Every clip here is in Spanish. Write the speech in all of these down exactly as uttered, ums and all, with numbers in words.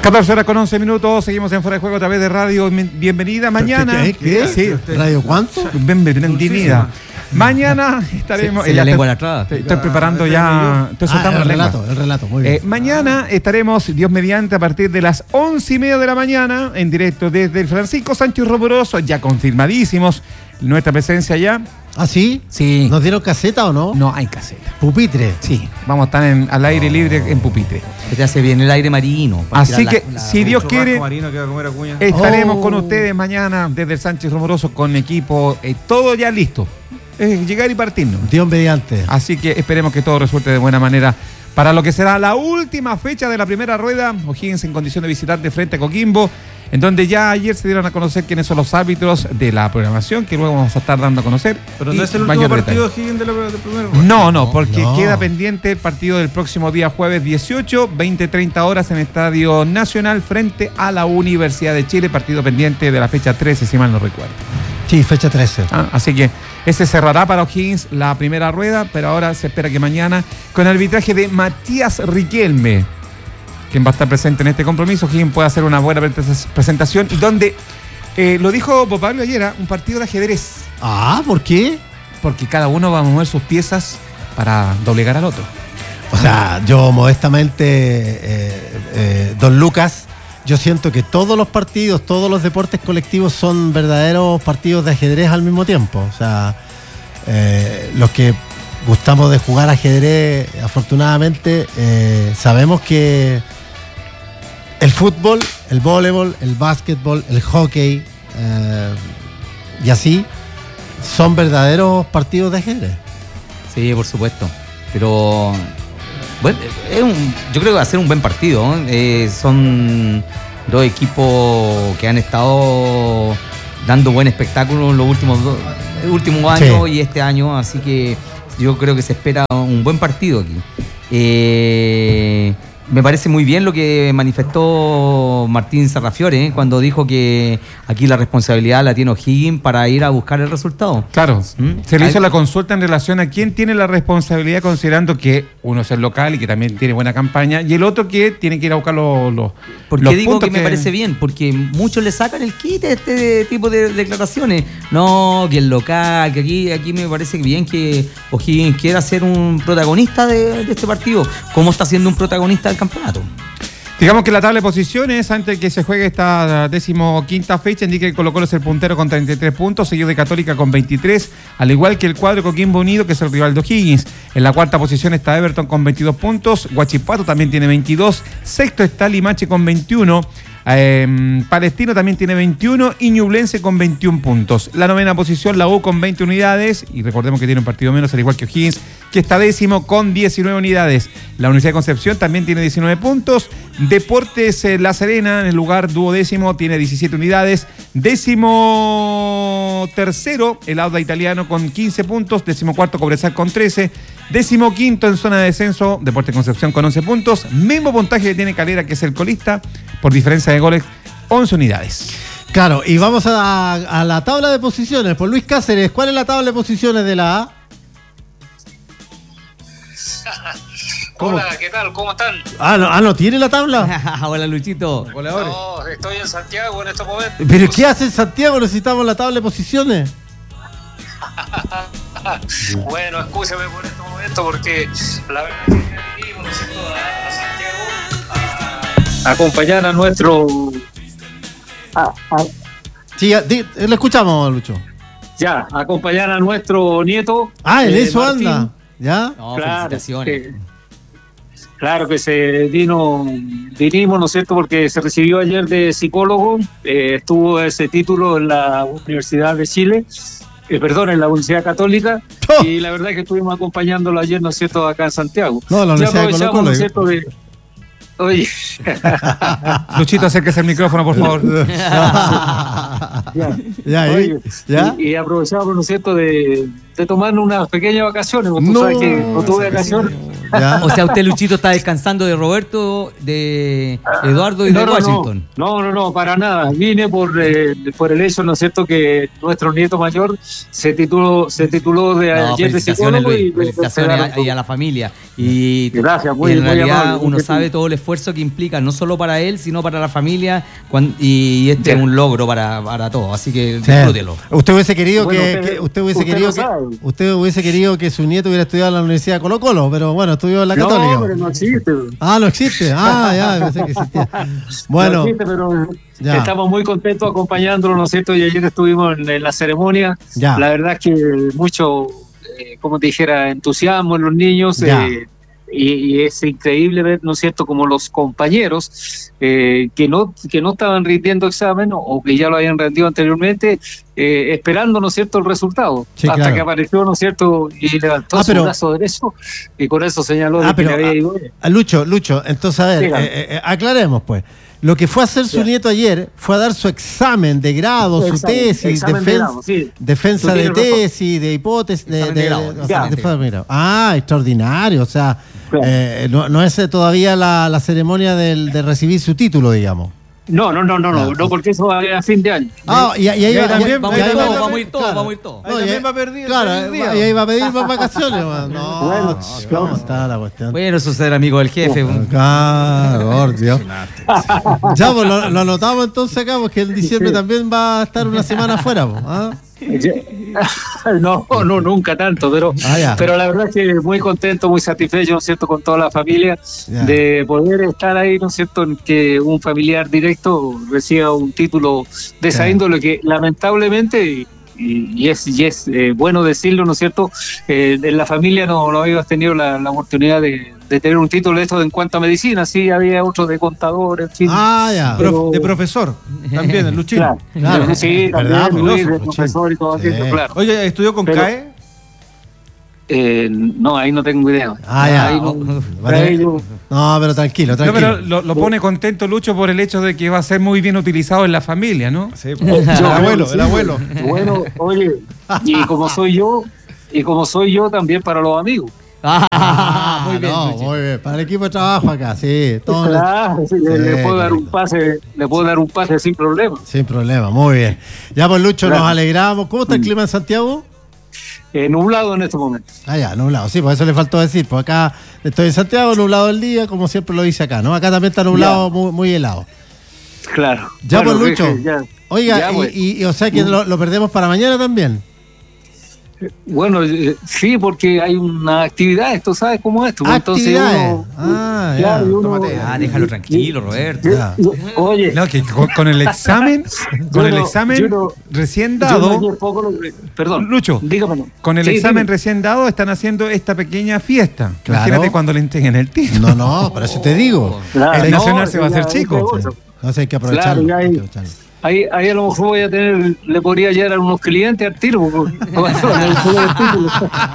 catorce horas con once minutos, seguimos en Fuera de Juego a través de Radio Bienvenida. Mañana. ¿Qué? ¿Qué? Sí. ¿Radio cuánto? Bienvenida. Mañana estaremos. Sí, eh, la estoy, lengua en la traba. estoy, estoy preparando ya. Estoy soltando Ah, el la lengua. relato, el relato, muy bien. Eh, mañana estaremos, Dios mediante, a partir de las once y media de la mañana, en directo desde el Francisco Sánchez Romoroso, ya confirmadísimos nuestra presencia allá. ¿Ah, sí? Sí. ¿Nos dieron caseta o no? No hay caseta. Pupitre. Sí, vamos a estar en, al aire libre en pupitre. Que te hace bien el aire marino. para Así tirar que, la- la- si Dios quiere, Marino que va a comer acuña. estaremos Oh. con ustedes mañana desde el Sánchez Romoroso con equipo, eh, todo ya listo. Es llegar y partirnos. Dios mediante. Así que esperemos que todo resulte de buena manera para lo que será la última fecha de la primera rueda. O'Higgins en condición de visitante frente a Coquimbo, en donde ya ayer se dieron a conocer quiénes son los árbitros de la programación, que luego vamos a estar dando a conocer. Pero y no es el último mayor partido detalle. de Higgins de la de primera ronda. No, no, porque No. queda pendiente el partido del próximo día jueves dieciocho, veinte treinta horas en el Estadio Nacional frente a la Universidad de Chile, partido pendiente de la fecha trece, si mal no recuerdo. Sí, fecha trece. Ah, así que ese cerrará para O'Higgins la primera rueda, pero ahora se espera que mañana, con el arbitraje de Matías Riquelme, quien va a estar presente en este compromiso, O'Higgins puede hacer una buena presentación, y donde, eh, lo dijo Bob Pablo ayer, ¿eh? Un partido de ajedrez, Ah, ¿por qué? porque cada uno va a mover sus piezas para doblegar al otro. O sea, yo modestamente, eh, eh, don Lucas, yo siento que todos los partidos, todos los deportes colectivos son verdaderos partidos de ajedrez al mismo tiempo. O sea, eh, los que gustamos de jugar ajedrez, afortunadamente, eh, sabemos que el fútbol, el voleibol, el básquetbol, el hockey eh, y así son verdaderos partidos de ajedrez. Sí, por supuesto. Pero bueno, es un, yo creo que va a ser un buen partido. ¿no? Eh, son dos equipos que han estado dando buen espectáculo en los últimos dos, últimos años Sí. y este año, así que yo creo que se espera un buen partido aquí. Eh, me parece muy bien lo que manifestó Martín Sarrafiore ¿eh? cuando dijo que aquí la responsabilidad la tiene O'Higgins para ir a buscar el resultado. Claro, ¿Mm? se le hizo Hay- la consulta en relación a quién tiene la responsabilidad, considerando que uno es el local y que también tiene buena campaña, y el otro que tiene que ir a buscar los, los, ¿Por los qué digo puntos que me parece bien? Porque muchos le sacan el kit a este tipo de declaraciones. No, que el local, que aquí, aquí me parece bien que O'Higgins quiera ser un protagonista de, de este partido. ¿Cómo está siendo un protagonista del campeonato? Digamos que la tabla de posiciones, antes de que se juegue esta decimoquinta fecha, indica que Colo Colo es el puntero con treinta y tres puntos, seguido de Católica con veintitrés, al igual que el cuadro Coquimbo Unido, que es el rival de O'Higgins. En la cuarta posición está Everton con veintidós puntos, Huachipato también tiene veintidós, sexto está Limache con veintiuno, eh, Palestino también tiene veintiuno y Ñublense con veintiún puntos. La novena posición, la U con veinte unidades, y recordemos que tiene un partido menos, al igual que O'Higgins, que está décimo con diecinueve unidades. La Universidad de Concepción también tiene diecinueve puntos. Deportes eh, La Serena, en el lugar duodécimo, tiene diecisiete unidades. Décimo tercero, el Auda Italiano con quince puntos. Décimo cuarto, Cobresal con trece. Décimo quinto en zona de descenso, Deportes Concepción con once puntos. Mismo puntaje que tiene Calera, que es el colista, por diferencia de goles, once unidades. Claro, y vamos a, a la tabla de posiciones. Por Luis Cáceres, ¿cuál es la tabla de posiciones de la A? ¿Cómo? Hola, ¿qué tal? ¿Cómo están? Ah, no, ah, ¿no tiene la tabla? Hola, Luchito. No, estoy en Santiago en estos momentos. ¿Pero qué hace en Santiago? Necesitamos la tabla de posiciones. Bueno, escúchame por este momento porque la verdad es que venimos, ¿no es cierto?, a, a Santiago a acompañar a nuestro... a- a- Sí, ya, di- lo escuchamos, Lucho. ya, a acompañar a nuestro nieto. Ah, en eh, eso Martín. anda. ¿Ya? No, Claro, felicitaciones. que- claro que se vino, vinimos, ¿no es cierto?, porque se recibió ayer de psicólogo, eh, estuvo ese título en la Universidad de Chile, eh, perdón, en la Universidad Católica, Oh. y la verdad es que estuvimos acompañándolo ayer, ¿no es cierto?, acá en Santiago. No, la Ya Universidad de aprovechamos, Colo-Colo, ¿no es digo. cierto?, de... Oye, Luchito, acérquese al micrófono, por favor. Ya, Ya, Oye, ¿ya? Y, y aprovechamos, ¿no es cierto?, de, de tomarnos unas pequeñas vacaciones. Porque tú No, sabes que no tuve vacaciones. Ya. O sea, usted, Luchito, está descansando de Roberto, de Eduardo y de No, no, Washington. No, no, no, para nada. Vine por, eh, por el hecho, ¿no es cierto?, que nuestro nieto mayor se tituló, se tituló de No, ayer de felicitaciones, psicólogo. Luis, y felicitaciones a, y a la familia. Y, Gracias, muy- y en muy realidad amable. uno sabe todo el esfuerzo que implica, no solo para él, sino para la familia, cuan- y este Ya. es un logro para, para todos, así que Sí. disfrútelo. Usted hubiese querido Bueno, que, usted- que- usted hubiese usted querido lo que sabe. usted hubiese querido que su nieto hubiera estudiado en la Universidad de Colo Colo, pero bueno, estudió en la Católica. No, pero no existe. Ah, no existe. Ah, ya, pensé que existía. Bueno, No existe, pero ya. estamos muy contentos acompañándolo, ¿no es cierto? Y ayer estuvimos en, en la ceremonia. Ya. La verdad es que mucho, eh, como te dijera, entusiasmo en los niños. Ya. eh, y, y es increíble ver, ¿no es cierto?, como los compañeros eh, que no que no estaban rindiendo examen o, o que ya lo habían rendido anteriormente, eh, esperando, ¿no es cierto?, el resultado. Sí, hasta claro. que apareció, ¿no es cierto?, y levantó Ah, su pero- brazo derecho y con eso señaló Ah, de que pero le había a- ido bien. a Lucho, Lucho, entonces a ver, Dígame. eh, eh, aclaremos pues. Lo que fue a hacer su Ya. nieto ayer fue a dar su examen de grado, su Examen- tesis, examen de defen- grado, sí. defensa Tú de tienes razón. tesis, de hipótesis, de, Examen de de- grado, de- o ya. sea, defensa de grado. Ah, extraordinario, o sea, Claro. eh, no, no es eh, todavía la, la ceremonia del, de recibir su título, digamos. No, no, no, no, no, Ya. no, porque eso va a fin de año. Ah, y, y ahí Y ahí va, también- ya- Vamos y a ahí ir va- todos, vamos a ir todos, claro. vamos a ir todos. Ahí No, también y- va a pedir- Claro, pedir día. y ahí va a pedir más vacaciones, man. No, Bueno, ¿cómo está la cuestión? Bueno, eso es ser amigo del jefe. Acá, Gordio. Ya, pues lo, lo anotamos entonces acá, porque en diciembre también va a estar una semana afuera, pues, ¿ah? No, no, nunca tanto, pero, Ah, ya. pero la verdad es que muy contento, muy satisfecho, ¿no es cierto?, con toda la familia, Ya. de poder estar ahí, ¿no es cierto?, en que un familiar directo reciba un título de esa Ya. índole que lamentablemente, y, y es, y es eh, bueno decirlo, ¿no es cierto?, eh, en la familia no, no habíamos tenido la, la oportunidad de, de tener un título de esto en cuanto a medicina, sí había otro de contador, en fin. Ah, ya. Pero- Prof- de profesor, también, el Luchín. Claro, Claro. sí, ¿Verdad? también, Luis, Filósofo, de profesor y todo sí. aquello, claro. Oye, ¿estudió con Pero- CAE? Eh, no, ahí no tengo idea. Ah, ya. Ahí no, Va a ahí tener- no- No, pero tranquilo, No, tranquilo. pero lo, lo pone contento Lucho por el hecho de que va a ser muy bien utilizado en la familia, ¿no? Sí, Yo el creo abuelo, que el sí. abuelo. Bueno, oye, y como soy yo, y como soy yo también para los amigos. Ah, muy bien, no, Luchi. muy bien. Para el equipo de trabajo acá, sí. Todo Claro, sí, le, Sí, le puedo dar un clarito. pase, le puedo dar un pase sin problema. Sin problema, muy bien. Ya pues Lucho, Claro. nos alegramos. ¿Cómo está el clima en Santiago? Eh, nublado en este momento. Ah, ya, nublado. Sí, por eso le faltó decir. Pues acá estoy en Santiago, nublado el día, como siempre lo dice acá, ¿no? Acá también está nublado, Ya. muy, muy helado. Claro. Ya Bueno, pues Lucho. jefe, ya. Oiga, Ya, y, pues. y- y, o sea que lo, lo perdemos para mañana también. Bueno, eh, sí, porque hay una actividad, esto sabes cómo es. Pues, entonces Actividades. uno, Ah, ya. claro, y uno- tómate. Ah, déjalo tranquilo, Roberto. Ya. yo- oye, No, que con, con el examen, con Yo el no- examen yo no- recién yo dado, no poco lo que- perdón, Lucho, dígame. no. con el Sí, examen dime. recién dado están haciendo esta pequeña fiesta. Claro. Imagínate cuando le entreguen el título. No, no, por eso te digo. Claro, el no, Nacional se va a hacer ya, chico. otra cosa. No sé, hay que aprovecharlo. Claro, ya hay hay- que aprovecharlo. Ahí, ahí a lo mejor voy a tener, le podría llegar a unos clientes al tiro. porque- con el juego del título.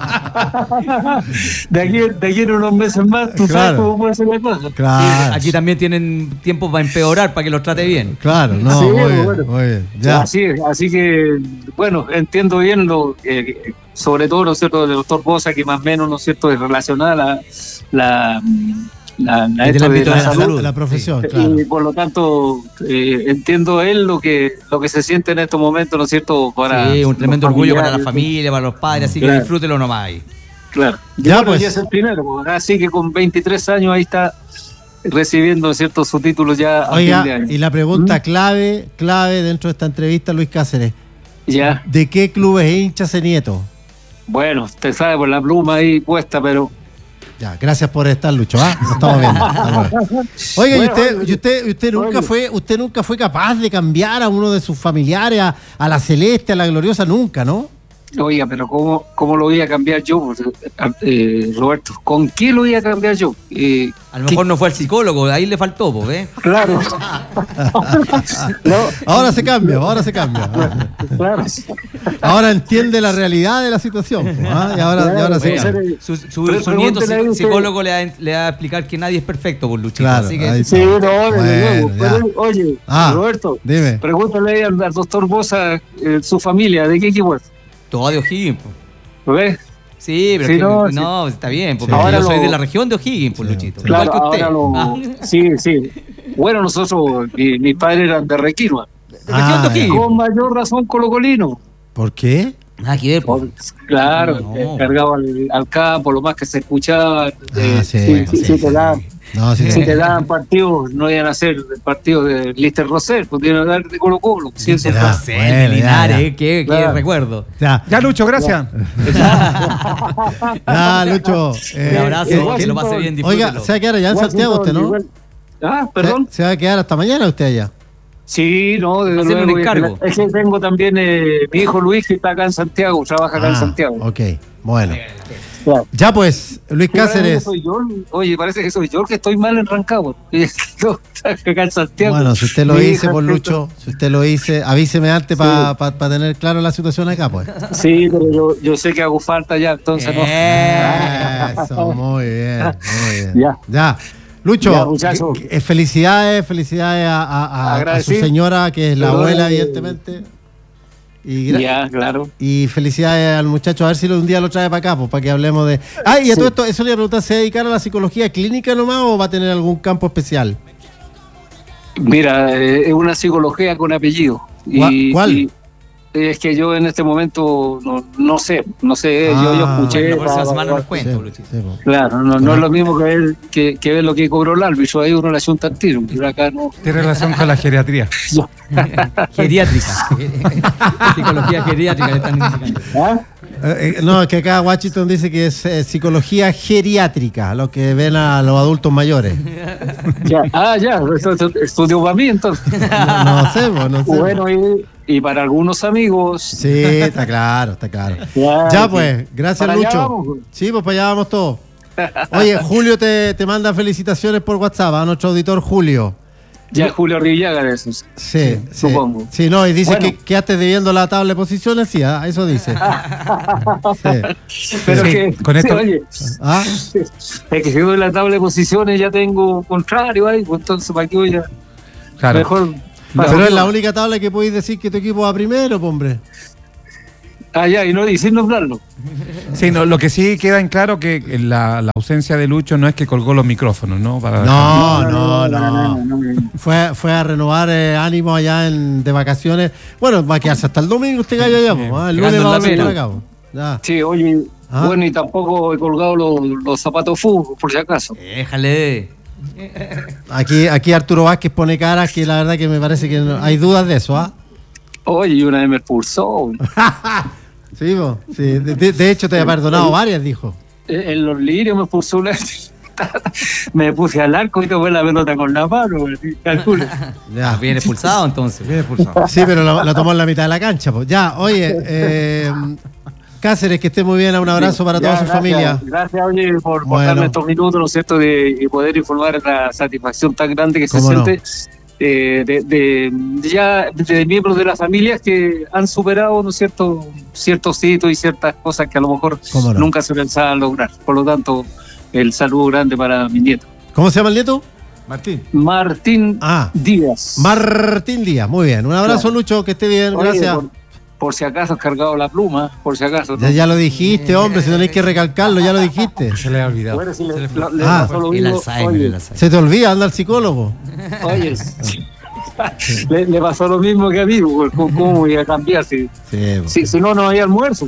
de, aquí, de aquí en unos meses más, tú Claro. sabes cómo puede ser la cosa. Claro. Aquí también tienen tiempo para empeorar, para que los trate bien. Claro, no, Sí, muy bien, bueno. muy bien. Ya. Así, es, así que, bueno, entiendo bien lo eh, sobre todo, ¿no es cierto?, del doctor Bosa, que más o menos, ¿no es cierto?, es relacionada a la, la, la, la- Es del esto de ámbito la de la la, salud. la- la profesión, Sí. claro. Y por lo tanto, eh, entiendo él lo que lo que se siente en estos momentos, ¿no es cierto?, para Sí, un tremendo los orgullo para la familiares. familia, para los padres, así que Claro. disfrútelo nomás ahí. Claro. Ya, Ya, pues. pues. Ya es el primero, pues, así que con veintitrés años ahí está recibiendo, ¿no es cierto?, su título ya a fin de Oiga, año. y la pregunta ¿Mm? clave, clave dentro de esta entrevista, Luis Cáceres. Ya, ¿De qué clubes es hincha ese nieto? bueno, usted sabe, por la pluma ahí puesta, pero Ya, gracias por estar, Lucho. ¿Ah? Nos estamos viendo. Hasta luego. Oiga, ¿y Bueno, usted, oye, y usted, y usted nunca oye. fue, usted nunca fue capaz de cambiar a uno de sus familiares, a, a la Celeste, a la Gloriosa, nunca, ¿no? oiga, pero ¿cómo, cómo lo voy a cambiar yo, pues, eh, Roberto? ¿Con qué lo voy a cambiar yo? Eh, A lo mejor no fue al psicólogo, ahí le faltó, pues, ¿ves? claro. No, Ahora se cambia, ahora se cambia. claro. ahora entiende la realidad de la situación. ¿eh? Y ahora, y ahora sí. Bueno, su, su, su nieto psi- psicólogo le va, a, le va a explicar que nadie es perfecto, por Luchito. Claro, así que ahí Sí, no, desde Bueno, luego. ya. Pero, oye, Ah, Roberto, dime. pregúntale al, al doctor Bosa, eh, su familia, ¿de qué equipo es? todo de O'Higgins. po. ¿Lo ves? Sí, pero Sí, es que- no, no, sí. está bien, porque Sí. yo Ahora soy lo- de la región de O'Higgins, por Sí, Luchito. sí. Igual Claro, que usted. ahora lo... Ah, Sí, sí. Bueno, nosotros, mi, mis padres eran de Requinoa. región de Ah, O'Higgins. Con mayor razón colocolino. ¿Por qué? Nada que ver, po. Por- Claro, No. eh, cargado al, al campo, lo más que se escuchaba. eh, Ah, sí, si, bueno, si- sí, si sí, te sí. daban, No, sí, si sí. te daban partidos, no iban a ser partidos de Lister Rosell, podían dar de Colo Colo. Sí, eso Ya. fue. No sé, Bueno, de ya, Linares, ya. eh, qué, qué Claro. recuerdo. Ya, Ya, Lucho, gracias. ya, Lucho. eh, Un abrazo, eh, que lo pase bien, Oiga, disfrútelo. se va a quedar allá en Santiago usted, ¿no? Igual- Ah, perdón. ¿Se, se va a quedar hasta mañana usted allá? Sí, no, desde Hacerle un luego. encargo. Es que tengo también eh, mi hijo Luis, que está acá en Santiago, trabaja acá en Ah, Santiago. ok, bueno. Claro. Ya pues, Luis Sí, parece que Cáceres. soy yo, oye, parece que soy yo el que estoy mal en Rancagua. Yo acá en Santiago. Bueno, si usted lo Mi dice, hija por está- Lucho, si usted lo dice, avíseme antes para tener claro la situación acá, pues. Sí, pero yo, yo sé que hago falta ya, entonces no. Eso, muy bien, muy bien. Ya. Ya. Lucho, Ya, muchacho. que- que- felicidades, felicidades a, a- a- a su Agradecido. señora, que es la Pero, abuela, eh, evidentemente. Y, gra- Ya, claro. y felicidades al muchacho, a ver si un día lo trae para acá, pues, para que hablemos de... Ah, y a Sí. todo esto, eso le iba a preguntar, ¿se va a dedicar a la psicología clínica nomás o va a tener algún campo especial? Mira, eh, es una psicología con apellido. ¿Cuál- cuál? y es que yo en este momento no, no sé, no sé, yo, yo Ah. escuché. La próxima va- semana va- nos cuento, Sí, Luchito. sí, pues. Claro, no, no es lo mismo que ver, que, que ver lo que cobró el árbitro, ahí uno le ayunta al tiro, pero acá no. Tiene relación con la geriatría. Geriátrica. Psicología geriátrica le están indicando. ¿Ah? Eh, eh, no, es que acá Washington dice que es eh, psicología geriátrica, lo que ven a los adultos mayores. Ya. Ah, ya, eso- eso- estudio para mí entonces. No, no sé, pues, no sé. Bueno, y, y para algunos amigos. Sí, está claro, está claro. Ya, Ya sí. pues, gracias Para allá Lucho. vamos, güey. Sí, pues para allá vamos todos. Oye, Julio te, te manda felicitaciones por WhatsApp a nuestro auditor Julio. Ya Julio Rivillaga de esos. Sí, sí. supongo. Sí, no, y dice Bueno. que quedaste debiendo la tabla de posiciones, sí, ah, eso dice. Sí. Pero Sí, que, con sí, esto- oye, Ah, es que si doy la tabla de posiciones ya tengo contrario ahí, pues entonces para qué voy a. Claro. Mejor. pero es la única tabla que podéis decir que tu equipo va primero, po, hombre. Ah, ya, y no y sin nombrarlo. Sí, no, lo que sí queda en claro que la, la ausencia de Lucho no es que colgó los micrófonos, ¿no? Para No, no, no, no. no, no. Fue, fue a renovar eh, ánimo allá en, de vacaciones. Bueno, va a quedarse hasta el domingo este gallo allá, po, ah, el lunes Quedando en va a la volver pena. por acá, po. Ya. Sí, oye, Ah. bueno, y tampoco he colgado los, los zapatos fútbol, por si acaso. Déjale. Aquí, aquí Arturo Vázquez pone caras que la verdad que me parece que no- hay dudas de eso, ¿ah? Oye, y una vez me expulsó. Sí, po, sí. De, de- de hecho te he perdonado varias, dijo. En en los lirios me expulsó una. Me puse al arco y tomé la pelota con la mano, güey, calcula. Ya. Bien expulsado entonces. Bien expulsado. Sí, pero la, la tomó en la mitad de la cancha. Pues. Ya, oye, eh, Cáceres, que esté muy bien. Un abrazo para Ya, toda su gracias, familia. Gracias, oye, por, por Bueno. darme estos minutos, ¿no es cierto?, de, de poder informar la satisfacción tan grande que se ¿Cómo no? siente eh, de, de- de ya de miembros de las familias que han superado, ¿no es cierto?, ciertos hitos y ciertas cosas que a lo mejor ¿Cómo no? nunca se pensaban lograr. Por lo tanto, el saludo grande para mi nieto. ¿Cómo se llama el nieto? Martín. Martín Ah, Díaz. Martín Díaz. Muy bien. Un abrazo, Claro. Lucho, que esté bien. Oye, Gracias. Por, por si acaso has cargado la pluma, por si acaso. ¿no? Ya, ya lo dijiste, hombre. Si tenéis que recalcarlo, ya lo dijiste. Se le ha olvidado. Bueno, si le, Se le fue. lo- le Ah. pasó lo El mismo, Alzheimer, oye, el Alzheimer. Se te olvida, anda al psicólogo. Oye, le, le pasó lo mismo que a mí, pues, ¿cómo, cómo voy a cambiar? Si, Sí, po. si, si no, no hay almuerzo.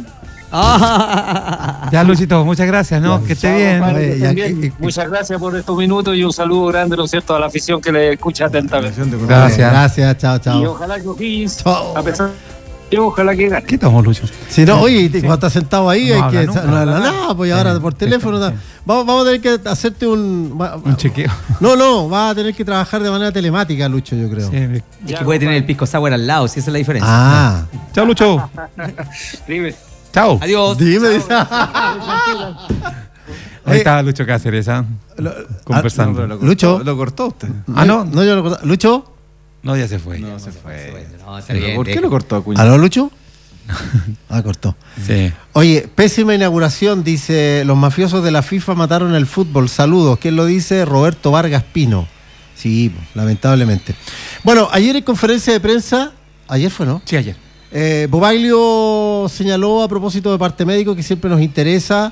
Ah. Ya, Luchito, muchas gracias, ¿no? Que esté Chao, bien. compadre, que Oye, estén ya- bien. y- y- Muchas gracias por estos minutos y un saludo grande, ¿no es cierto?, a la afición que le escucha atentamente. Gracias. Gracias, chao, Y chao. ojalá que O'Higgins, Chao. a pesar de ojalá que gane. ¿Qué tomó, Lucho? Si no, oye, te- cuando estás sentado ahí, No hay habla que. nunca, no habla habla nada, nada. pues y Sí, ahora por sí, teléfono. sí, da- sí. Vamos, vamos a tener que hacerte un. va- Un chequeo. No, no, vas a tener que trabajar de manera telemática, Lucho, yo creo. Sí. Es que puede tener el pisco sour al lado, si esa es la diferencia. Ah, Chao, Lucho. Dime. Chao. Adiós. dime, dice. Ahí está Lucho Cáceres, ¿ah? Conversando. Ah, Lucho. Lo cortó usted. Ah, no. No, yo lo Lucho. No, ya se fue. No, se fue. No, está bien, ¿Por qué deja. lo cortó, Acuña? ¿Aló, Lucho? Ah, cortó. Sí. Oye, pésima inauguración, dice, los mafiosos de la FIFA mataron el fútbol. Saludos. ¿Quién lo dice? Roberto Vargas Pino. Sí, lamentablemente. Bueno, ayer en conferencia de prensa, ayer fue, ¿no? Sí, ayer. Eh, Bobaglio señaló a propósito de parte médico que siempre nos interesa.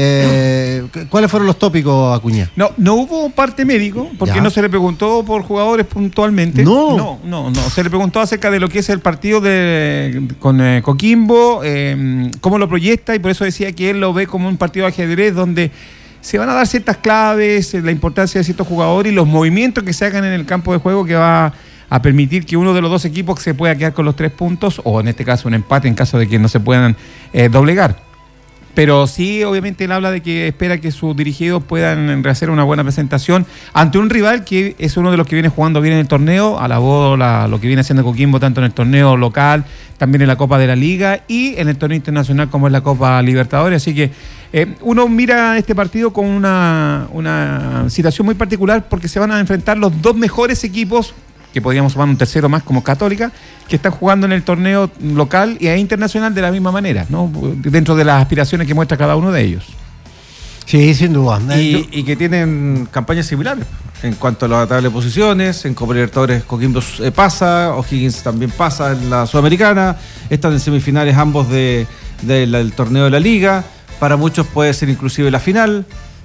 Eh, ¿Cuáles fueron los tópicos, Acuña? No, no hubo parte médico, porque Ya. no se le preguntó por jugadores puntualmente. No. no, no, no. Se le preguntó acerca de lo que es el partido de con eh, Coquimbo, eh, cómo lo proyecta, y por eso decía que él lo ve como un partido de ajedrez donde se van a dar ciertas claves, la importancia de ciertos jugadores y los movimientos que se hagan en el campo de juego que va a permitir que uno de los dos equipos se pueda quedar con los tres puntos, o en este caso un empate en caso de que no se puedan eh, doblegar. Pero sí, obviamente él habla de que espera que sus dirigidos puedan rehacer una buena presentación ante un rival que es uno de los que viene jugando bien en el torneo, alabó la, lo que viene haciendo Coquimbo tanto en el torneo local, también en la Copa de la Liga y en el torneo internacional como es la Copa Libertadores. Así que eh, uno mira este partido con una, una situación muy particular porque se van a enfrentar los dos mejores equipos, que podríamos sumar un tercero más como Católica, que están jugando en el torneo local e internacional de la misma manera, ¿no? Dentro de las aspiraciones que muestra cada uno de ellos. Sí, sin duda. Y, y que tienen campañas similares en cuanto a la tabla de posiciones. En Copa Libertadores Coquimbo eh, pasa, O'Higgins también pasa en la Sudamericana, están en semifinales ambos de, de la, del torneo de la Liga, para muchos puede ser inclusive la final,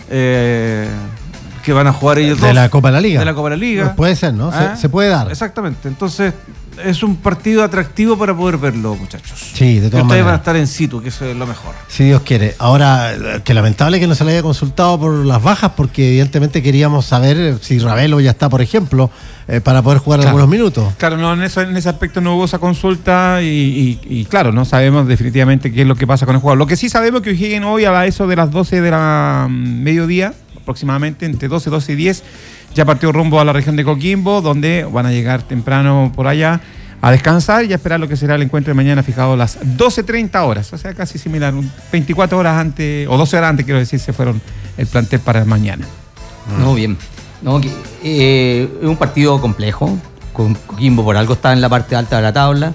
eh, que van a jugar ellos de dos. la Copa de la Liga. De la Copa de la Liga. Puede ser, ¿no? ¿Ah? Se, se puede dar. Exactamente, entonces es un partido atractivo para poder verlo, muchachos. Sí, de todas que ustedes maneras. van a estar en situ, que eso es lo mejor. Si Dios quiere. Ahora, que lamentable que no se le haya consultado por las bajas, porque evidentemente queríamos saber si Ravelo ya está, por ejemplo, eh, para poder jugar Claro. algunos minutos. Claro, no, en, eso, en ese aspecto no hubo esa consulta y, y, y claro, no sabemos definitivamente qué es lo que pasa con el jugador. Lo que sí sabemos es que O'Higgins hoy a eso de las doce de la mm, mediodía, aproximadamente entre doce, doce y diez, ya partió rumbo a la región de Coquimbo, donde van a llegar temprano por allá a descansar y a esperar lo que será el encuentro de mañana, fijado a las doce treinta horas, o sea, casi similar, veinticuatro horas antes, o doce horas antes, quiero decir, se fueron el plantel para mañana. No, bien. No, que, eh, es un partido complejo. Con Coquimbo por algo está en la parte alta de la tabla.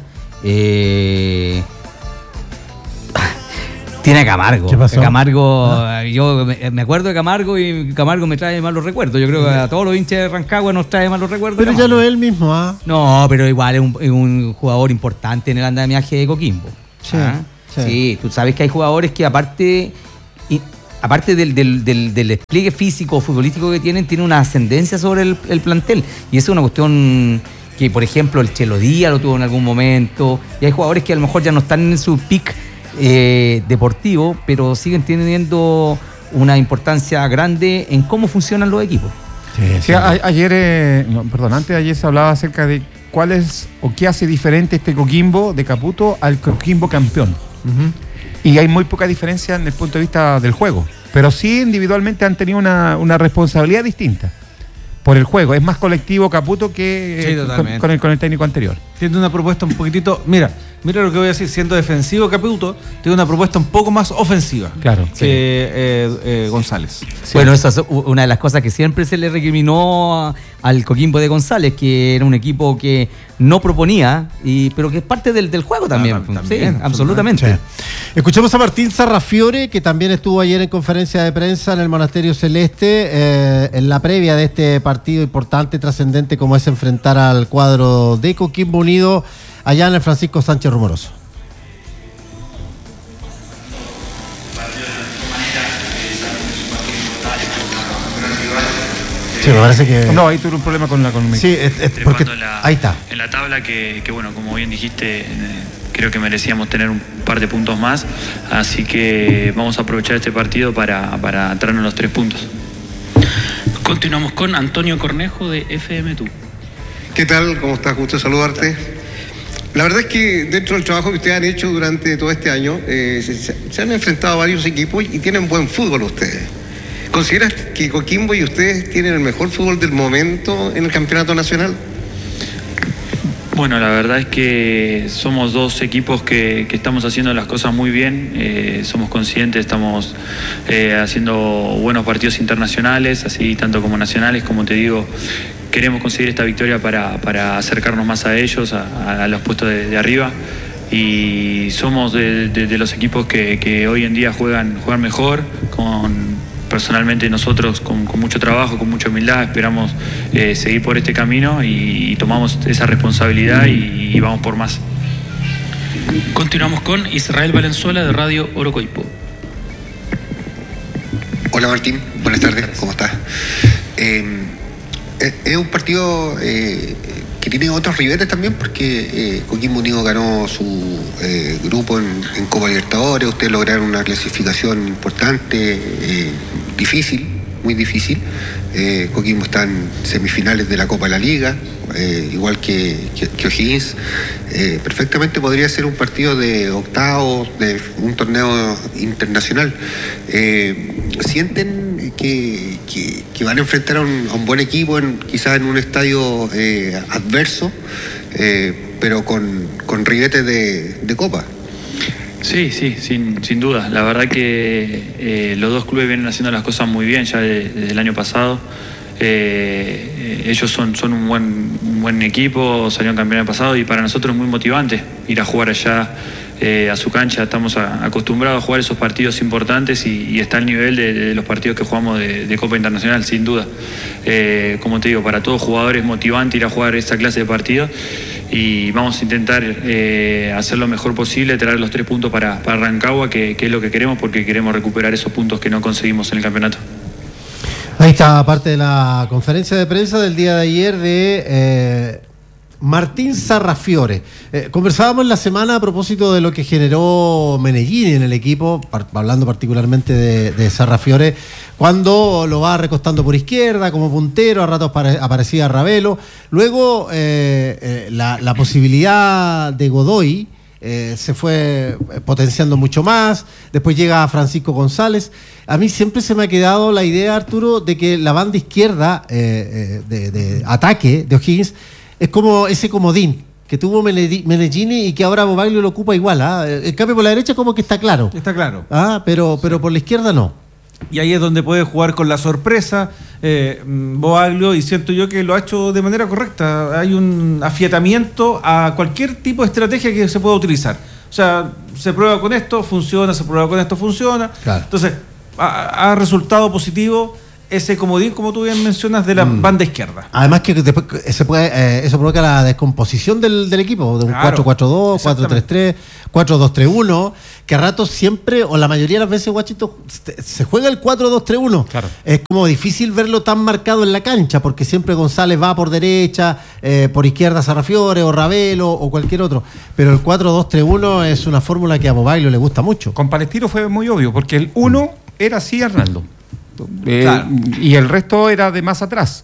Eh, tiene a Camargo. ¿Qué pasó? Camargo, ¿Ah? yo me, me acuerdo de Camargo y Camargo me trae malos recuerdos. Yo creo que a todos los hinchas de Rancagua nos trae malos recuerdos. Pero ya Camargo. no es él mismo, ¿ah? No, pero igual es un, es un jugador importante en el andamiaje de Coquimbo. Sí, ¿Ah? sí. Sí, tú sabes que hay jugadores que aparte, y, aparte del, del, del, del despliegue físico futbolístico que tienen, tienen una ascendencia sobre el, el plantel. Y eso es una cuestión que, por ejemplo, el Chelo Díaz lo tuvo en algún momento. Y hay jugadores que a lo mejor ya no están en su pick eh, deportivo, pero siguen teniendo una importancia grande en cómo funcionan los equipos. Sí, Sí, sí. a- ayer, eh, no, perdón, antes de ayer se hablaba acerca de cuál es o qué hace diferente este Coquimbo de Caputo al Coquimbo campeón. Ujú. Y hay muy poca diferencia en el punto de vista del juego. Pero sí individualmente han tenido una, una responsabilidad distinta por el juego. Es más colectivo Caputo que Sí, eh, con, totalmente. con el, con el técnico anterior. Tiene una propuesta un poquitito. Mira, mira lo que voy a decir. Siendo defensivo Caputo, tiene una propuesta un poco más ofensiva Claro. que eh, eh, González. Bueno, esa es u- una de las cosas que siempre se le recriminó a- al Coquimbo de González, que era un equipo que no proponía, y, pero que es parte del, del juego también. Ah, también, sí, absolutamente. Sí. Escuchemos a Martín Sarrafiore, que también estuvo ayer en conferencia de prensa en el Monasterio Celeste, eh, en la previa de este partido importante, trascendente, como es enfrentar al cuadro de Coquimbo Unido allá en el Francisco Sánchez Rumoroso. Sí, me parece que... No, ahí tuve un problema con la con el Sí, es- es porque... trepando en la, Ahí está. en la tabla que, que, bueno, como bien dijiste, eh, creo que merecíamos tener un par de puntos más, así que vamos a aprovechar este partido para, para traernos los tres puntos. Continuamos con Antonio Cornejo de F M T U. ¿Qué tal? ¿Cómo estás? Gusto saludarte. La verdad es que dentro del trabajo que ustedes han hecho durante todo este año, eh, se, se han enfrentado a varios equipos y tienen buen fútbol ustedes. ¿Consideras que Coquimbo y ustedes tienen el mejor fútbol del momento en el campeonato nacional? Bueno, la verdad es que somos dos equipos que, que estamos haciendo las cosas muy bien, eh, somos conscientes, estamos eh, haciendo buenos partidos internacionales, así tanto como nacionales, como te digo, queremos conseguir esta victoria para, para acercarnos más a ellos, a, a los puestos de, de arriba. y somos de, de, de los equipos que, que hoy en día juegan, juegan mejor, con personalmente nosotros con, con mucho trabajo, con mucha humildad, esperamos eh, seguir por este camino y, y tomamos esa responsabilidad y, y vamos por más. Continuamos con Israel Valenzuela de Radio Orocoipo. Hola Martín, buenas tardes, ¿cómo estás? Eh, es un partido eh, que tiene otros ribetes también porque eh, Coquimbo Unido ganó su eh, grupo en, en Copa Libertadores, ustedes lograron una clasificación importante, eh, difícil, muy difícil. Eh, Coquimbo está en semifinales de la Copa de la Liga, eh, igual que, que, que O'Higgins. Eh, perfectamente podría ser un partido de octavos, de un torneo internacional. Eh, ¿Sienten que, que, que van a enfrentar a un, a un buen equipo, en, quizás en un estadio eh, adverso, eh, pero con, con ribetes de, de Copa? Sí, sí, sin, sin duda. La verdad que eh, los dos clubes vienen haciendo las cosas muy bien ya de, desde el año pasado. Eh, ellos son, son un, buen, un buen equipo, salieron campeones el pasado y para nosotros es muy motivante ir a jugar allá eh, a su cancha. Estamos a, acostumbrados a jugar esos partidos importantes y, y está al nivel de, de los partidos que jugamos de, de Copa Internacional, sin duda. Eh, como te digo, para todos jugadores es motivante ir a jugar esta clase de partidos y vamos a intentar eh, hacer lo mejor posible, traer los tres puntos para, para Rancagua, que, que es lo que queremos, porque queremos recuperar esos puntos que no conseguimos en el campeonato. Ahí está parte de la conferencia de prensa del día de ayer de eh, Martín Sarrafiore. Eh, conversábamos en la semana a propósito de lo que generó Meneghini en el equipo, par- hablando particularmente de, de Sarrafiore, cuando lo va recostando por izquierda como puntero, a ratos pare- aparecía Ravelo. Luego eh, eh, la, la posibilidad de Godoy eh, se fue potenciando mucho más. Después llega Francisco González. A mí siempre se me ha quedado la idea, Arturo, de que la banda izquierda eh, eh, de, de ataque de O'Higgins es como ese comodín que tuvo Meneghini y que ahora Bobaglio lo ocupa igual. ¿eh? El cambio por la derecha como que está claro. Está claro. Ah, pero, pero por la izquierda no. Y ahí es donde puede jugar con la sorpresa eh, Bobaglio, y siento yo que lo ha hecho de manera correcta. Hay un afiatamiento a cualquier tipo de estrategia que se pueda utilizar. O sea, se prueba con esto, funciona, se prueba con esto, funciona. Claro. Entonces, ha, ha resultado positivo ese comodín, como tú bien mencionas, de la mm. banda izquierda. Además que después se puede, eh, eso provoca la descomposición del, del equipo, de un claro, cuatro cuatro dos, cuatro tres tres, cuatro dos tres uno, que a ratos siempre, o la mayoría de las veces, Guachito, se juega el cuatro dos tres uno. Claro. Es como difícil verlo tan marcado en la cancha, porque siempre González va por derecha, eh, por izquierda Sarrafiore, o Ravelo, o cualquier otro. Pero el cuatro dos tres uno es una fórmula que a Bobaglio le gusta mucho. Con Palestino fue muy obvio, porque el uno era así Arnaldo. Eh, claro. Y el resto era de más atrás.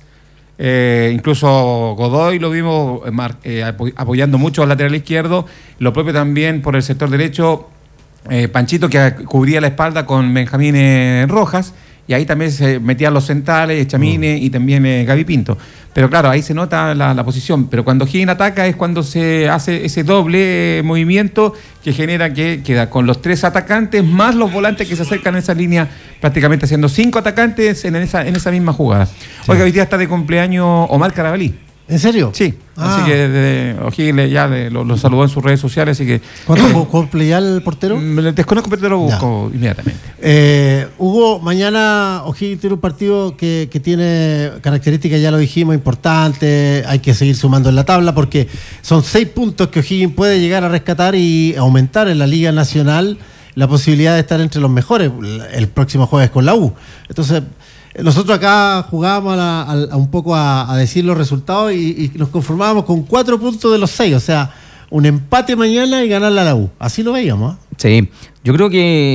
Eh, incluso Godoy lo vimos eh, apoyando mucho al lateral izquierdo, lo propio también por el sector derecho, eh, Panchito, que cubría la espalda con Benjamín eh, Rojas, y ahí también se metían los centrales, Chamine mm. y también eh, Gaby Pinto. Pero claro, ahí se nota la, la posición. Pero cuando Higgins ataca es cuando se hace ese doble eh, movimiento que genera que queda con los tres atacantes más los volantes que se acercan a esa línea, prácticamente haciendo cinco atacantes en esa, en esa misma jugada. Sí. Oiga, hoy día está de cumpleaños Omar Carabalí. ¿En serio? Sí, ah. así que de, O'Higgins ya le, lo, lo saludó en sus redes sociales, así que... ¿Cuánto cumple ya el portero? Me desconozco, pero te lo busco ya. Inmediatamente. Eh, Hugo, mañana O'Higgins tiene un partido que, que tiene características, ya lo dijimos, importantes, hay que seguir sumando en la tabla, porque son seis puntos que O'Higgins puede llegar a rescatar y aumentar en la Liga Nacional la posibilidad de estar entre los mejores el próximo jueves con la U. Entonces... Nosotros acá jugábamos a, la, a, a un poco a, a decir los resultados y, y nos conformábamos con cuatro puntos de los seis, o sea, un empate mañana y ganarle a la U. Así lo veíamos. ¿eh? Sí, yo creo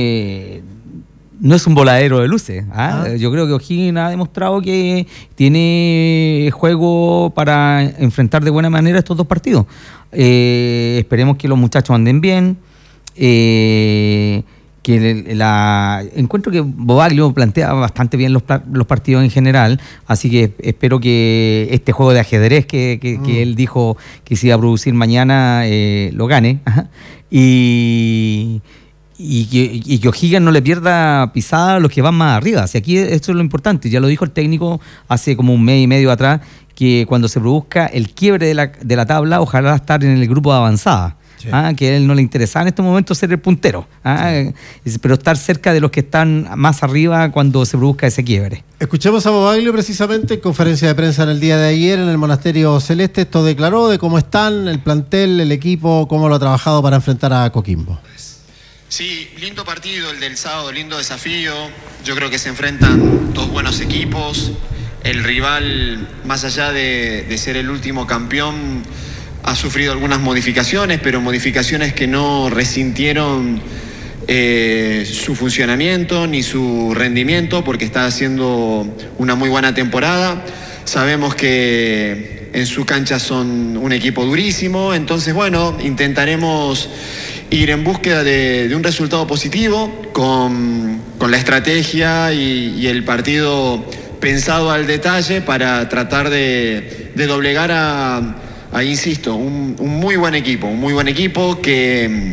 que no es un voladero de luces. ¿eh? Ah. Yo creo que O'Higgins ha demostrado que tiene juego para enfrentar de buena manera estos dos partidos. Eh, esperemos que los muchachos anden bien. Eh... que la encuentro que Bobaglio plantea bastante bien los, los partidos en general, así que espero que este juego de ajedrez que, que, mm. que él dijo que se iba a producir mañana eh, lo gane y, y que, y que O'Higgins no le pierda pisada a los que van más arriba. Si aquí esto es lo importante, ya lo dijo el técnico hace como un mes y medio atrás, que cuando se produzca el quiebre de la, de la tabla, ojalá estar en el grupo de avanzada. sí. ¿ah? Que a él no le interesaba en estos momentos ser el puntero, ¿ah? Sí. Pero estar cerca de los que están más arriba cuando se produzca ese quiebre. Escuchemos a Bobaglio precisamente en conferencia de prensa en el día de ayer en el Monasterio Celeste. Esto declaró de cómo están el plantel, el equipo, cómo lo ha trabajado para enfrentar a Coquimbo. Sí, lindo partido el del sábado, lindo desafío. Yo creo que se enfrentan dos buenos equipos. El rival, más allá de, de ser el último campeón, ha sufrido algunas modificaciones, pero modificaciones que no resintieron eh, su funcionamiento ni su rendimiento, porque está haciendo una muy buena temporada. Sabemos que en su cancha son un equipo durísimo, entonces bueno, intentaremos ir en búsqueda de, de un resultado positivo con, con la estrategia y, y el partido pensado al detalle para tratar de, de doblegar a, a insisto, un, un muy buen equipo, un muy buen equipo que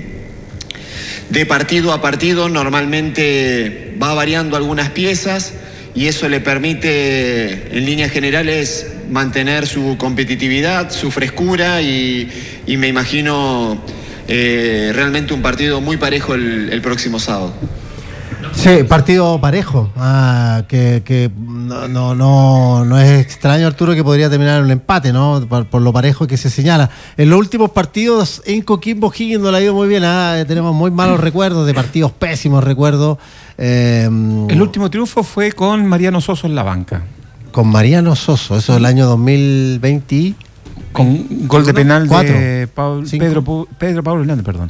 de partido a partido normalmente va variando algunas piezas y eso le permite en líneas generales mantener su competitividad, su frescura y, y me imagino eh, realmente un partido muy parejo el, el próximo sábado. Sí, partido parejo, ah, que, que no, no, no, no es extraño, Arturo, que podría terminar en un empate, ¿no? Por, por lo parejo que se señala. En los últimos partidos en Coquimbo Higgins no le ha ido muy bien, ¿ah? Tenemos muy malos recuerdos, de partidos pésimos recuerdos. Eh, el último triunfo fue con Mariano Soso en la banca. Con Mariano Soso, eso es el año dos mil veinte. Con gol de penal cuatro, de Paul, Pedro, Pedro Pablo Hernández, perdón.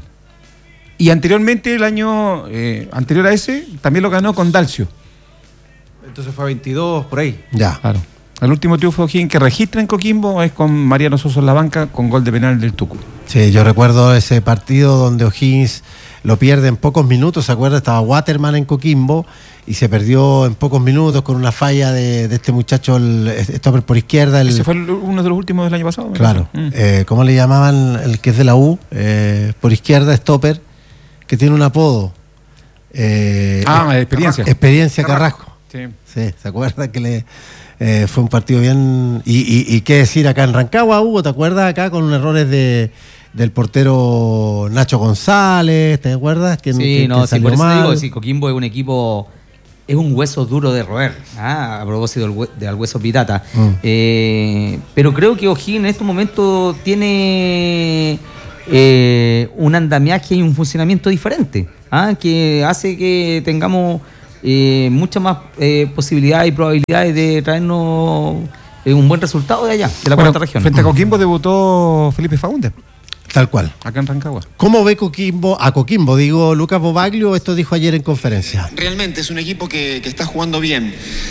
Y anteriormente, el año eh, anterior a ese, también lo ganó con Dalcio. Entonces fue a veintidós, por ahí. Ya. Claro. El último triunfo de O'Higgins que registra en Coquimbo es con Mariano Soso en la banca, con gol de penal del Tucu. Sí, yo recuerdo ese partido donde O'Higgins lo pierde en pocos minutos, ¿se acuerda? Estaba Waterman en Coquimbo y se perdió en pocos minutos con una falla de, de este muchacho, el stopper por izquierda. El, ese fue el, uno de los últimos del año pasado. Claro. Mm. Eh, ¿Cómo le llamaban el que es de la U? Eh, por izquierda, stopper, que tiene un apodo. Eh, ah, eh, experiencia. Experiencia Carrasco. Carrasco. Sí. Sí, ¿se acuerda que le eh, fue un partido bien? Y, y, y qué decir acá en Rancagua, Hugo, ¿te acuerdas acá con errores de del portero Nacho González? ¿Te acuerdas? Que, sí, que, no, que sí, por eso mal. digo, si Coquimbo es un equipo, es un hueso duro de roer, ¿ah? A propósito del, hue, del hueso pitata. Mm. Eh, pero creo que O'Higgins en estos momentos tiene eh, un andamiaje y un funcionamiento diferente, ¿ah? Que hace que tengamos eh, muchas más eh, posibilidades y probabilidades de traernos eh, un buen resultado de allá, de la bueno, cuarta región. Frente a Coquimbo debutó Felipe Faúndez. Tal cual. Acá en Rancagua. ¿Cómo ve Coquimbo, a Coquimbo, digo, Lucas Bobaglio? Esto dijo ayer en conferencia. Realmente es un equipo que, que está jugando bien.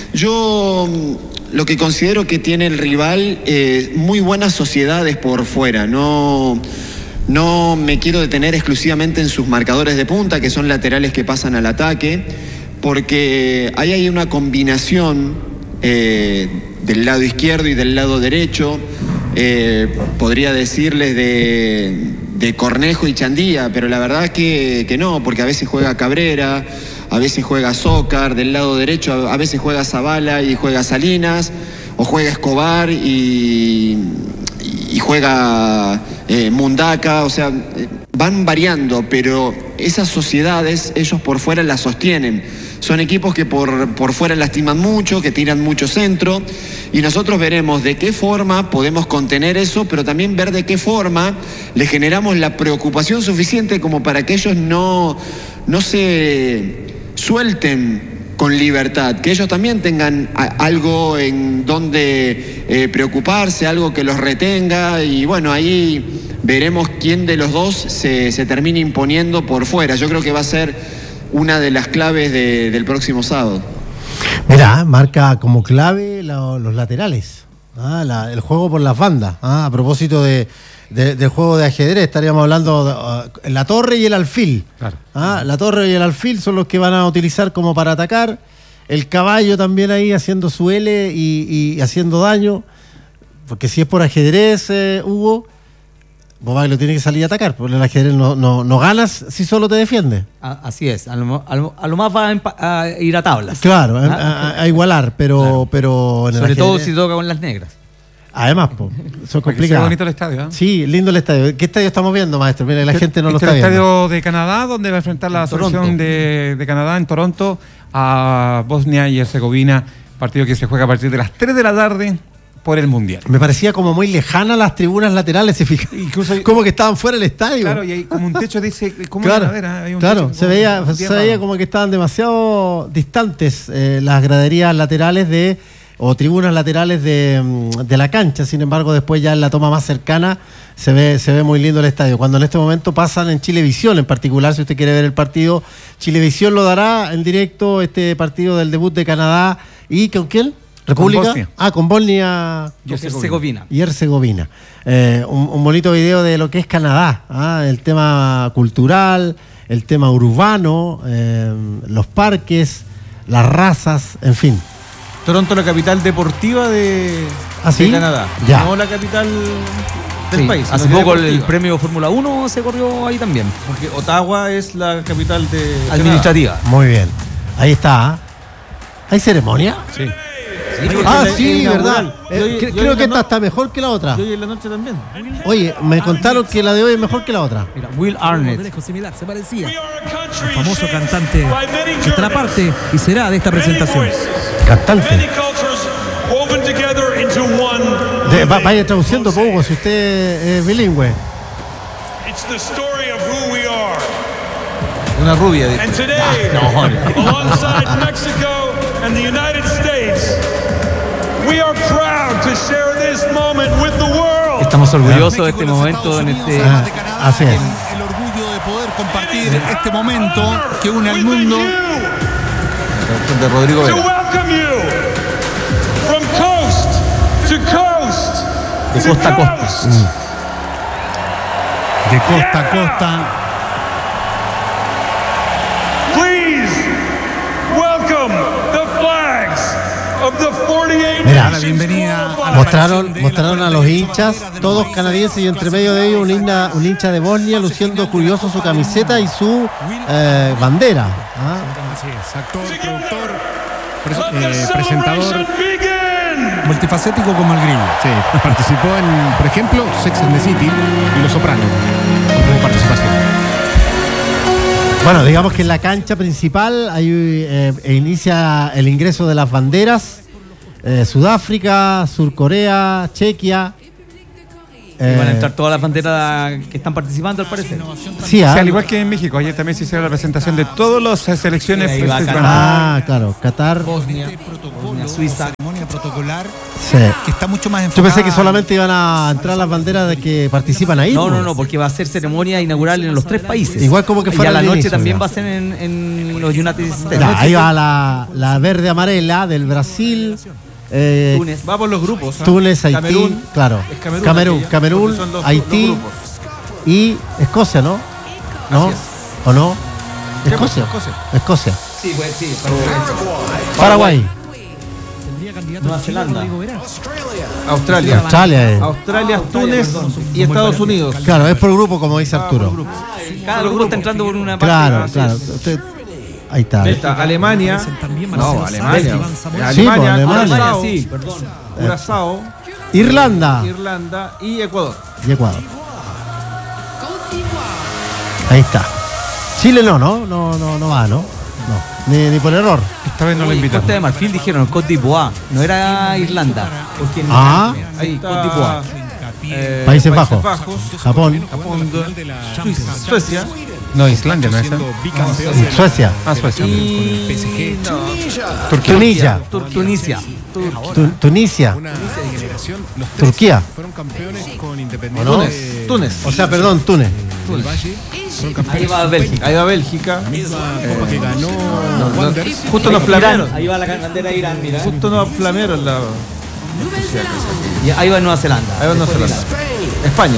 Yo lo que considero que tiene el rival, eh, muy buenas sociedades por fuera. No, no me quiero detener exclusivamente en sus marcadores de punta, que son laterales que pasan al ataque, porque ahí hay una combinación eh, del lado izquierdo y del lado derecho. Eh, podría decirles de, de Cornejo y Chandía, pero la verdad que, que no, porque a veces juega Cabrera, a veces juega Zócar, del lado derecho a veces juega Zavala y juega Salinas, o juega Escobar y, y juega eh, Mundaca, o sea, van variando, pero esas sociedades ellos por fuera las sostienen. Son equipos que por, por fuera lastiman mucho, que tiran mucho centro, y nosotros veremos de qué forma podemos contener eso, pero también ver de qué forma le generamos la preocupación suficiente como para que ellos no, no se suelten con libertad, que ellos también tengan a, algo en donde eh, preocuparse, algo que los retenga, y bueno, ahí veremos quién de los dos se, se termina imponiendo por fuera. Yo creo que va a ser una de las claves de, del próximo sábado. Mira, marca como clave lo, los laterales, ¿ah? La, el juego por las bandas, ¿ah? A propósito de, de, del juego de ajedrez, estaríamos hablando de uh, la torre y el alfil, claro. ¿Ah? La torre y el alfil son los que van a utilizar como para atacar, el caballo también ahí haciendo su L y, y haciendo daño, porque si es por ajedrez, eh, Hugo, Bobaglio tiene que salir a atacar, porque el ajedrez no, no, no ganas si solo te defiende. Así es, a lo, a lo, a lo más va a, a ir a tablas. Claro, ¿ah? a, a, a igualar, pero, claro. pero en el sobre ajedrez, todo si toca con las negras. Además, po, son Porque complicadas. bonito el estadio, ¿eh? Sí, lindo el estadio. ¿Qué estadio estamos viendo, maestro? Mira, la Este- gente no lo este está es el viendo. estadio de Canadá, donde va a enfrentar la En selección Toronto. de, de Canadá en Toronto a Bosnia y Herzegovina, partido que se juega a partir de las tres de la tarde por el Mundial. Me parecía como muy lejana las tribunas laterales, se fija. Incluso hay- Como que estaban fuera del estadio. Claro, y hay como un techo dice, como Claro, una madera, hay un claro. techo se como- veía, como se tierra. veía como que estaban demasiado distantes eh, las graderías laterales de o tribunas laterales de, mm, de la cancha. Sin embargo, después ya en la toma más cercana se ve, se ve muy lindo el estadio. Cuando en este momento pasan en Chilevisión, en particular, si usted quiere ver el partido, Chilevisión lo dará en directo, este partido del debut de Canadá. ¿Y con quién? ¿República? Bosnia. Ah, con Bosnia Y Herzegovina. Herzegovina. y Herzegovina. Eh, un, un bonito video de lo que es Canadá, ¿ah? El tema cultural, el tema urbano, eh, los parques, las razas, en fin. Toronto, la capital deportiva de, ¿Ah, sí? de Canadá. Ya. No la capital del Sí, país. hace sino que poco el, el deportiva. premio Fórmula uno se corrió ahí también. Porque Ottawa es la capital de Canadá. Administrativa. Muy bien. Ahí está. ¿ah? ¿Hay ceremonia? Sí. Ah, es la- sí, es verdad. inaugural. Eh, Y hoy- cre- y hoy creo en que la esta no- está mejor que la otra. Y hoy en la noche también. Oye, me contaron que la de hoy es mejor que la otra. Mira, Will Arnett. Similar, se parecía. El famoso cantante que estará parte y será de esta presentación. Cantante. De- va- vaya traduciendo poco si usted es bilingüe. Una rubia. dice. And today, alongside Mexico and the United States, we are proud to share this moment with the world. Estamos orgullosos de este momento en este. Ah, así es. El orgullo de poder compartir este momento que une al mundo. La canción de Rodrigo To Vera. welcome you from coast to coast. De to costa a costa. coast. De costa a costa. Please welcome the flags of the forty-eight Mira, nations bienvenida a la worldwide. Mostraron, mostraron a los hinchas, todos canadienses, y entre medio de ellos un, hincha- un hincha de Bosnia luciendo curioso su camiseta y su eh, bandera. ¿ah? Así es, actor, productor, pres- Let the eh, presentador, celebration begin. multifacético como el grillo. Sí, participó en, por ejemplo, Sex and the City y Los Sopranos. Como participación. Bueno, digamos que en la cancha principal hay, eh, e inicia el ingreso de las banderas. eh, Sudáfrica, Surcorea, Chequia. Y van a eh, entrar todas las banderas que están participando, al parecer. sí, O ah, sea, al igual que en México, ayer también se hizo la presentación de todas las eh, selecciones. Sí, ahí va pues, Qatar. ah, claro, Qatar. Bosnia, Protocolo, Suiza. ceremonia protocolar Sí. que está mucho más Yo enfocada. pensé que solamente iban a entrar las banderas de que participan ahí. No, ¿no? no, no, porque va a ser ceremonia inaugural en los tres países. Igual como que fuera Y a la al noche inicio, también ya. va a ser en, en los United States. Ya, ahí va la, la verde amarela del Brasil. eh, Túnez. Va por los grupos. ¿ah? Túnez, Haití, Camerún. claro. Es Camerún, Camerún, aquella, Camerún, porque son los- Haití los grupos. y Escocia, ¿no? ¿No? Así es. ¿O no? ¿Qué Escocia. cosa? Escocia. Sí, pues sí. Paraguay. Nueva Zelanda. Australia. Australia. eh. Australia, Túnez y Estados Unidos. Claro, es por grupo, como dice Arturo. Cada grupo está entrando por una parte. Claro, así claro. es. Usted- ahí está. Está Alemania. No, Alemania. Sí, pues, Alemania, Alemania. Curazao, Sí, perdón. Curazao, Irlanda Irlanda y Ecuador. y Ecuador. Ahí está. Chile no, ¿no? No, no, no va, ¿no? No. Ni, ni por error. Esta vez no lo Oye, invitamos. Costa de Marfil dijeron Côte d'Ivoire, no era Irlanda. Porque en- Ah. Ahí, Está, Côte d'Ivoire. eh, Países Bajos. Bajos, Japón. Japón, Suiza, Suecia No, Islandia, ¿no es esa? Suecia. Ah, Suecia. y no, Tunisia. Tur- Tunisia. Tu- Tunisia. Turquía. Fueron campeones con ¿O Independiente. no? Túnez, Túnez. O sea, perdón, Túnez. del Valle. Fueron campeones. Ahí va Bélgica. Ahí va Bélgica. Misma copa que ganó No, no, Wanderers. justo nos flamearon. Ahí va la bandera de Irán, mira. Justo nos flamearon la. Y ahí va Nueva Zelanda. Ahí va Nueva Después Zelanda. España.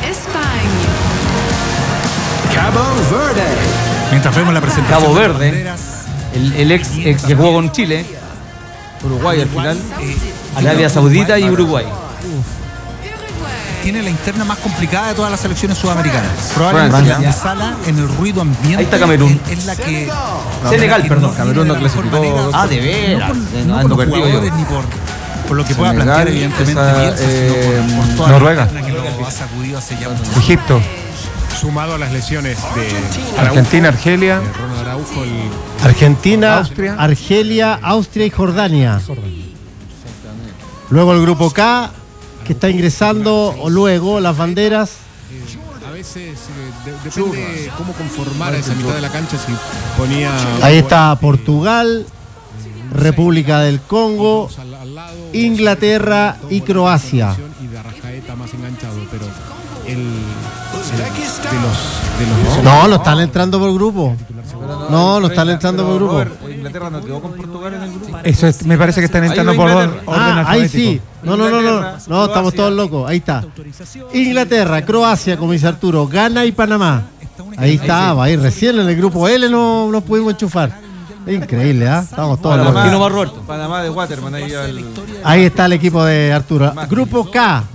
Mientras vemos la presentación. Cabo de las Verde. banderas, El, el ex, ex que jugó con Chile, Uruguay al final. eh, Arabia Saudita y Uruguay. tiene la interna más complicada de todas las selecciones sudamericanas. Probablemente Francia. la antesala en el ruido ambiente. Ahí está Camerún. Es, es la que. Senegal, que perdón. Camerún no tiene la mejor clasificó. manera, Ah, de veras. No por, Eh, no ando por los perdido yo. jugadores ni por, Por lo que pueda Senegal, plantear, evidentemente, esa, Bielsa, eh, sino por, por toda Noruega. la que lo ha sacudido hace ya mucho. Egipto, Sumado a las lesiones de Argentina, Argelia, de Ronald Araujo, el Argentina, Austria. Argelia, Austria y Jordania. Luego el grupo K, que está ingresando, o luego las banderas. a veces eh, de- depende de cómo conformar esa mitad de la cancha, si ponía Ahí está Portugal, República del Congo, al, al lado, Inglaterra y Croacia. y de Arrascaeta más enganchado, pero el, el- de los de los No, no están entrando por grupo. No, no están entrando por grupo. Robert, Inglaterra no quedó con Portugal en el grupo. eso es- me parece que están entrando Ahí por va orden, Inglaterra. orden Ah, ahí alfabético. sí. No, no, no, no. No, estamos todos locos. Ahí está. Inglaterra, Croacia, como dice Arturo, Ghana y Panamá. Ahí estaba, ahí recién en el grupo L no nos pudimos enchufar. Increíble, ¿ah? Estamos todos Panamá, locos. Tino Barroerto. Panamá de Waterman, ahí al- Ahí está el equipo de Arturo. Grupo K.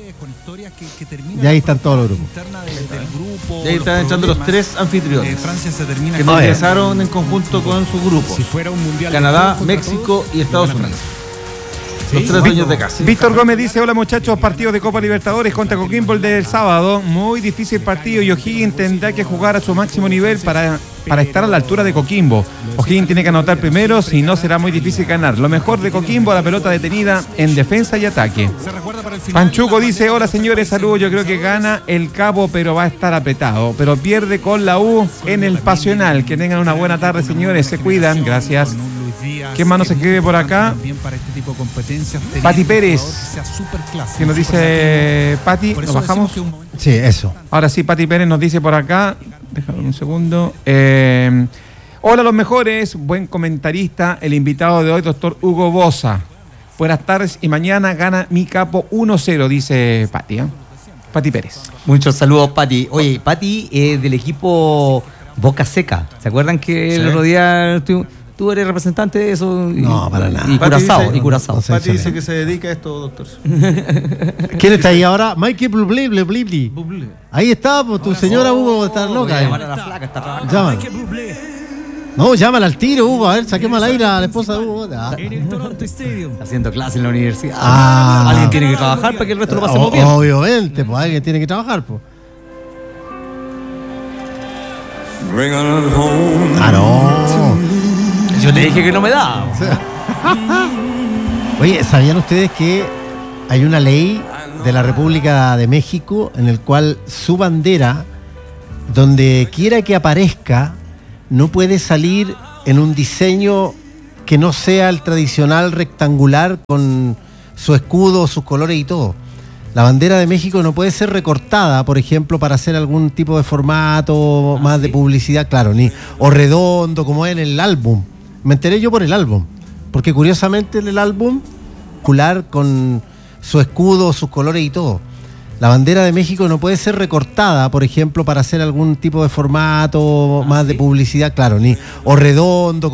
Y ahí están todos los grupos. y ahí están echando los tres anfitriones Francia se termina que no ingresaron en conjunto con sus grupos. si fuera un mundial de Canadá, todos contra México todos, y Estados gana Unidos. Francia. Los tres dueños de casa. Víctor Gómez dice, hola muchachos, partidos de Copa Libertadores contra Coquimbo el del sábado, muy difícil partido y O'Higgins tendrá que jugar a su máximo nivel para, para estar a la altura de Coquimbo. O'Higgins tiene que anotar primero, si no será muy difícil ganar. Lo mejor de Coquimbo, la pelota detenida en defensa y ataque. Se recuerda para el final. Panchuco dice, hola señores, saludos, yo creo que gana el Cabo, pero va a estar apretado, pero pierde con la U en el Pasional. Que tengan una buena tarde señores, se cuidan, gracias. ¿Quién más nos escribe por acá? Pati Pérez. ¿Qué nos dice Pati? ¿Nos bajamos? Sí, eso. Ahora sí, Pati Pérez nos dice por acá. Déjame un segundo. Eh, hola los mejores, buen comentarista, el invitado de hoy, doctor Hugo Boza. Buenas tardes y mañana gana mi Capo uno cero, dice Pati. ¿eh? Pati Pérez. Muchos saludos, Pati. Oye, Pati es del equipo Boca Seca. ¿Se acuerdan que el otro día tú, tú eres representante de eso? Y- No, para nada. Y Pati Curazao, dice- y Curazao. no sé. Pati dice que se dedica a esto, doctor. ¿Quién está ahí ahora? Mikey Blubli, Blubli, Blubli. Ahí está, pues tu señora Hugo está Voy loca. a eh. llamar a la flaca, está trabajando. Llámala. No, llámala al tiro, Hugo. A ver, saquemos al aire a la esposa de Hugo. Ah. Está haciendo clase en la universidad. Ah. Alguien tiene que trabajar para que el resto lo pasemos O- bien. Obviamente, pues alguien tiene que trabajar, pues. Ah, no. Yo te dije que no me da. Oye, ¿sabían ustedes que hay una ley de la República de México en el cual su bandera, donde quiera que aparezca, no puede salir en un diseño que no sea el tradicional rectangular con su escudo, sus colores y todo? La bandera de México no puede ser recortada, por ejemplo, para hacer algún tipo de formato más de publicidad, claro, ni o redondo como es en el álbum. Me enteré yo por el álbum, porque curiosamente en el álbum, circular con su escudo, sus colores y todo. La bandera de México no puede ser recortada, por ejemplo, para hacer algún tipo de formato más de publicidad, claro, ni o redondo.